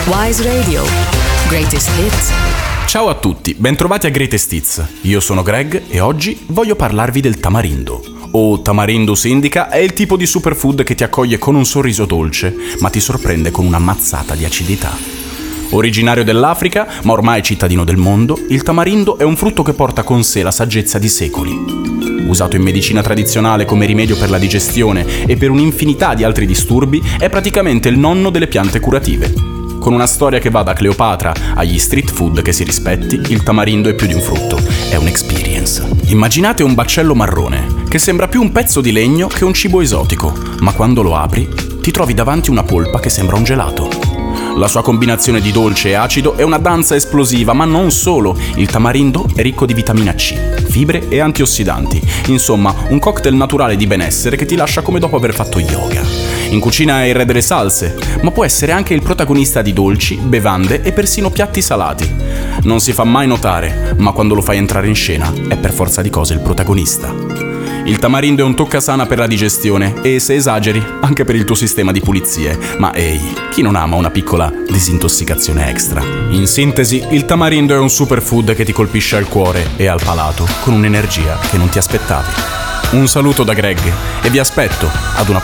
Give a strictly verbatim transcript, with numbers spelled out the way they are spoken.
Wise Radio. Greatest Hits. Ciao a tutti, bentrovati a Greatest Hits. Io sono Greg e oggi voglio parlarvi del tamarindo. O Tamarindus indica è il tipo di superfood che ti accoglie con un sorriso dolce, ma ti sorprende con una mazzata di acidità. Originario dell'Africa, ma ormai cittadino del mondo, il tamarindo è un frutto che porta con sé la saggezza di secoli. Usato in medicina tradizionale come rimedio per la digestione e per un'infinità di altri disturbi, è praticamente il nonno delle piante curative. Con una storia che va da Cleopatra agli street food che si rispetti, il tamarindo è più di un frutto, è un'experience. Immaginate un baccello marrone, che sembra più un pezzo di legno che un cibo esotico, ma quando lo apri, ti trovi davanti una polpa che sembra un gelato. La sua combinazione di dolce e acido è una danza esplosiva, ma non solo. Il tamarindo è ricco di vitamina C, fibre e antiossidanti. Insomma, un cocktail naturale di benessere che ti lascia come dopo aver fatto yoga. In cucina è il re delle salse, ma può essere anche il protagonista di dolci, bevande e persino piatti salati. Non si fa mai notare, ma quando lo fai entrare in scena è per forza di cose il protagonista. Il tamarindo è un toccasana per la digestione e, se esageri, anche per il tuo sistema di pulizie. Ma ehi, chi non ama una piccola disintossicazione extra? In sintesi, il tamarindo è un superfood che ti colpisce al cuore e al palato con un'energia che non ti aspettavi. Un saluto da Greg e vi aspetto ad una